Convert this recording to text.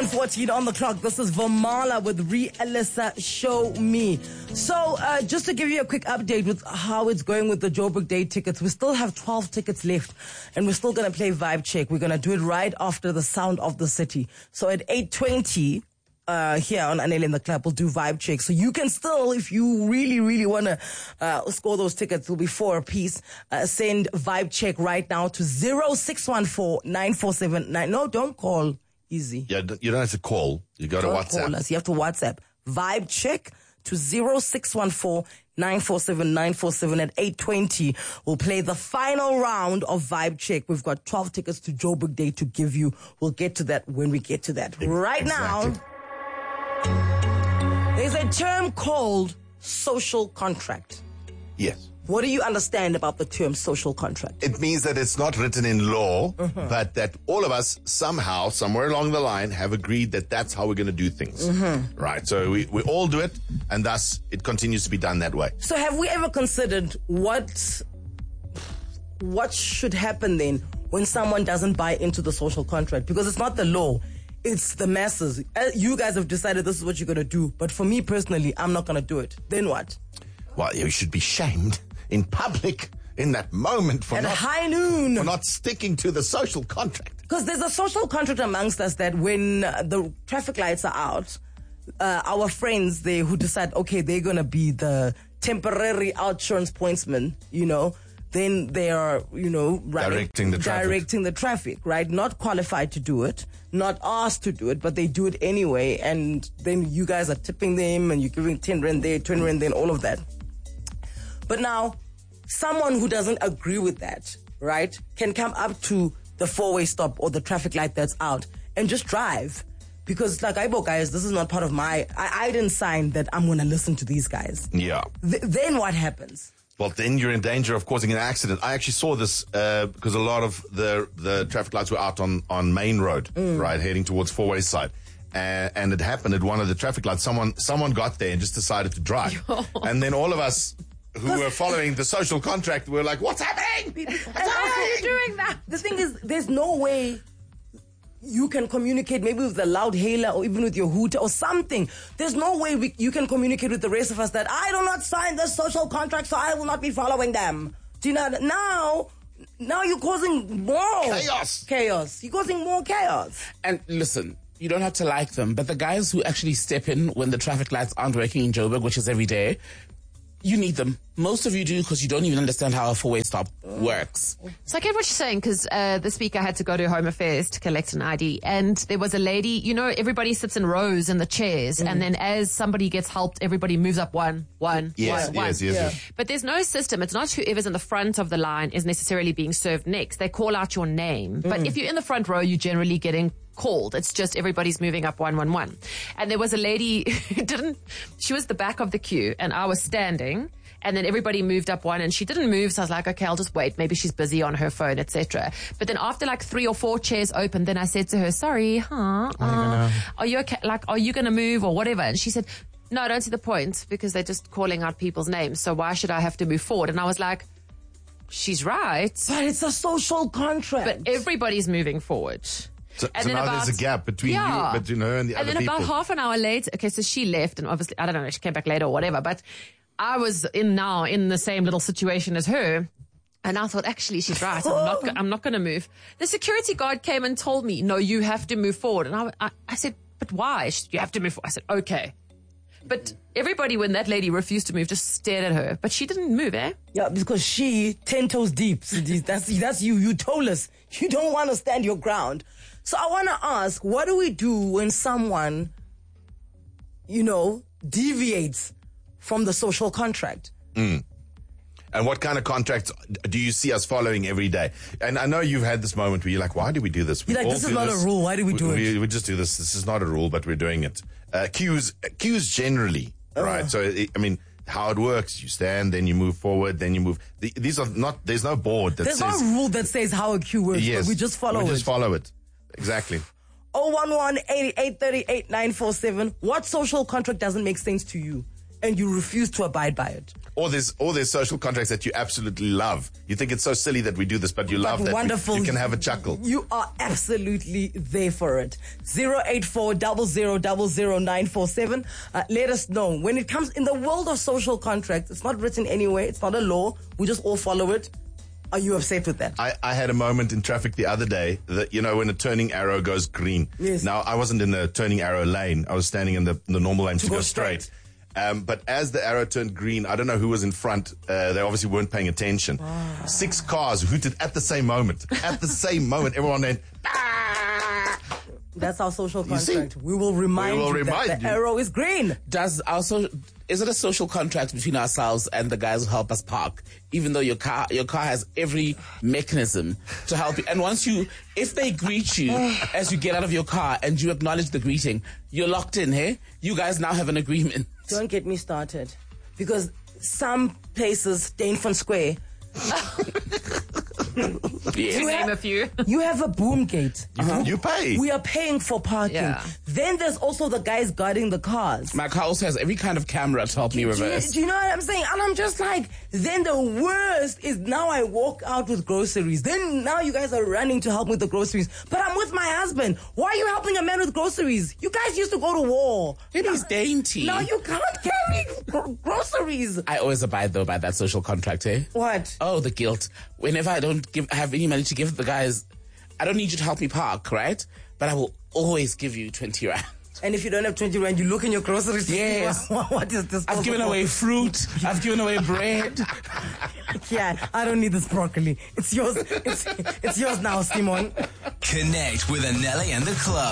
7:14 on the clock. This is Vomala with Re-Elisa Show Me. So, just to give you a quick update with how it's going with the Joburg Day tickets, we still have 12 tickets left, and we're still going to play Vibe Check. We're going to do it right after the Sound of the City. So at 8:20, here on Anel in the Club, we'll do Vibe Check. So you can still, if you really, really want to score those tickets, it'll be 4 apiece. Send Vibe Check right now to 0614-947-9. No, don't call. Easy. Yeah, you don't have to call. You go to WhatsApp. Call us. You have to WhatsApp. Vibe Check to 0614-947-947 at 8:20. We'll play the final round of Vibe Check. We've got 12 tickets to Joburg Day to give you. We'll get to that when we get to that. Right now, there's a term called social contract. Yes. What do you understand about the term social contract? It means that it's not written in law, but that all of us somehow, somewhere along the line, have agreed that that's how we're going to do things. Right. So we all do it, and thus it continues to be done that way. So have we ever considered what should happen then when someone doesn't buy into the social contract? Because it's not the law. It's the masses. You guys have decided this is what you're going to do. But for me personally, I'm not going to do it. Then what? Well, you should be shamed in public in that moment for high noon. For not sticking to the social contract. Because there's a social contract amongst us that when the traffic lights are out, our friends there who decide, okay, they're going to be the temporary outsurance pointsmen, then they are, directing the traffic, right? Not qualified to do it, not asked to do it, but they do it anyway. And then you guys are tipping them and you're giving 10 rand there, 20 rand there, and all of that. But now, someone who doesn't agree with that, right, can come up to the four-way stop or the traffic light that's out and just drive. Because, like, guys, this is not part of I didn't sign that I'm going to listen to these guys. Yeah. Then what happens? Well, then you're in danger of causing an accident. I actually saw this because a lot of the traffic lights were out on Main Road, right, heading towards Four-Way side. And it happened at one of the traffic lights. Someone got there and just decided to drive. And then all of us who were following the social contract were like, what's happening? How are you doing that? The thing is, there's no way you can communicate maybe with the loud hailer or even with your hooter or something. There's no way you can communicate with the rest of us that I do not sign this social contract, so I will not be following them. Do you know? Now you're causing more chaos. You're causing more chaos. And listen, you don't have to like them, but the guys who actually step in when the traffic lights aren't working in Joburg, which is every day, you need them. Most of you do because you don't even understand how a four-way stop works. So I get what you're saying because this week I had to go to Home Affairs to collect an ID and there was a lady, everybody sits in rows in the chairs and then as somebody gets helped, everybody moves up one. Yes. But there's no system. It's not whoever's in the front of the line is necessarily being served next. They call out your name. But if you're in the front row, you're generally getting called. It's just everybody's moving up 111. And there was a lady who she was the back of the queue and I was standing and then everybody moved up one and she didn't move. So I was like, okay, I'll just wait. Maybe she's busy on her phone, etc. But then after like 3 or 4 chairs opened, then I said to her, sorry, are you okay? Like, are you going to move or whatever? And she said, no, I don't see the point because they're just calling out people's names. So why should I have to move forward? And I was like, she's right. But it's a social contract. But everybody's moving forward. So now there's a gap between her and the other people. And then about half an hour later, okay, so she left and obviously, I don't know, she came back later or whatever, but I was in the same little situation as her. And I thought, actually, she's right. I'm not going to move. The security guard came and told me, no, you have to move forward. And I said, but why? You have to move forward. I said, okay. But everybody, when that lady refused to move, just stared at her. But she didn't move, eh? Yeah, because she 10 toes deep. That's you. You told us you don't want to stand your ground. So I want to ask, what do we do when someone, deviates from the social contract? And what kind of contracts do you see us following every day? And I know you've had this moment where you're like, why do we do this? You're like, this is not a rule. Why do we do it? We just do this. This is not a rule, but we're doing it. Queues generally, right? So, how it works, you stand, then you move forward, then you move. These are not, there's no board that says. There's no rule that says how a queue works, yes, but we just follow it. We just follow it. Exactly. 011-8838-947. What social contract doesn't make sense to you? and you refuse to abide by it. Or there's social contracts that you absolutely love. You think it's so silly that we do this, but you love that wonderful. you can have a chuckle. You are absolutely there for it. 084-0000-947. Let us know. When it comes in the world of social contracts, it's not written anywhere. It's not a law. We just all follow it. Are you upset with that? I had a moment in traffic the other day that, when a turning arrow goes green. Yes. Now, I wasn't in the turning arrow lane. I was standing in the normal lane to go straight. But as the arrow turned green, I don't know who was in front. They obviously weren't paying attention. 6 cars hooted at the same moment. At the same moment, everyone went, "Ah!" That's our social contract. We will remind you that the arrow is green. Is it a social contract between ourselves and the guys who help us park? Even though your car has every mechanism to help you. And if they greet you as you get out of your car and you acknowledge the greeting, you're locked in, hey? You guys now have an agreement. Don't get me started. Because some places, Dainfern Square, Yes. Name a few. you have a boom gate. You pay. We are paying for parking. Yeah. Then there's also the guys guarding the cars. My car also has every kind of camera to help me reverse. Do you know what I'm saying? And I'm just like, then the worst is now I walk out with groceries. Then now you guys are running to help me with the groceries. But I'm with my husband. Why are you helping a man with groceries? You guys used to go to war. It is dainty. Now you can't carry groceries. I always abide, though, by that social contract, eh? What? Oh, the guilt. Whenever I don't have any money to give the guys, I don't need you to help me park, right? But I will always give you 20 rand. And if you don't have 20 rand, you look in your groceries. Yes. What is this? I've given away fruit. I've given away bread. Yeah, I don't need this broccoli. It's yours. It's yours now, Simon. Connect with Anele and the club.